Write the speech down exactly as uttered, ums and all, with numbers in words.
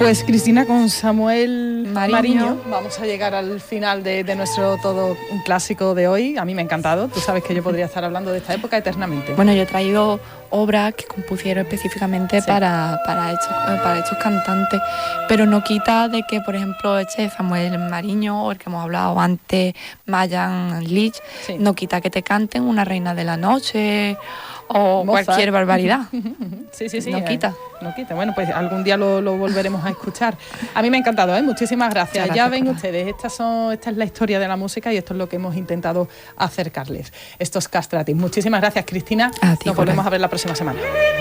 Pues Cristina, con Samuel Mariño, Mariño vamos a llegar al final de, de nuestro todo un clásico de hoy. A mí me ha encantado. Tú sabes que yo podría estar hablando de esta época eternamente. Bueno, yo he traído obras que compusieron específicamente Sí. para, para, estos, para estos cantantes, pero no quita de que, por ejemplo, este Samuel Mariño o el que hemos hablado antes, Mayan Lich, Sí. no quita que te canten Una reina de la noche o Mozart. cualquier barbaridad. Sí, sí, sí. No eh, quita. No quita. Bueno, pues algún día lo, lo volveremos a escuchar. A mí me ha encantado, ¿eh? Muchísimas gracias. Muchas Ya gracias ven por ustedes, estas son, esta es la historia de la música y esto es lo que hemos intentado acercarles. Estos castratis. Muchísimas gracias, Cristina. A ti, Nos por volvemos ahí. a ver la próxima semana.